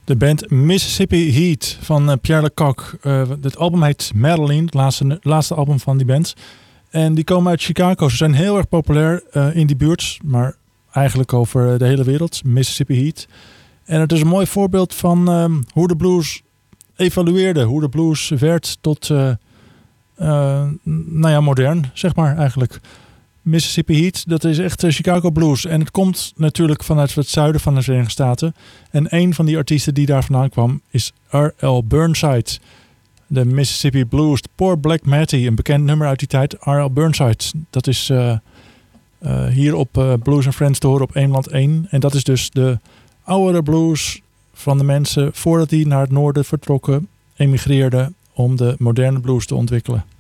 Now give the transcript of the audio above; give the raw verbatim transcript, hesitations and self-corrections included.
De band Mississippi Heat van uh, Pierre Lecoq. Uh, het album heet Madeline, het laatste, laatste album van die band. En die komen uit Chicago. Ze zijn heel erg populair uh, in die buurt, maar eigenlijk over de hele wereld. Mississippi Heat. En het is een mooi voorbeeld van uh, hoe de blues evolueerde. Hoe de blues werd tot, uh, uh, nou ja, modern, zeg maar eigenlijk. Mississippi Heat, dat is echt Chicago blues. En het komt natuurlijk vanuit het zuiden van de Verenigde Staten. En een van die artiesten die daar vandaan kwam is R L Burnside. De Mississippi Blues, Poor Black Matty, een bekend nummer uit die tijd. R L Burnside, dat is uh, uh, hier op uh, Blues and Friends te horen op Eemland één. En dat is dus de oudere blues van de mensen voordat die naar het noorden vertrokken, emigreerden om de moderne blues te ontwikkelen.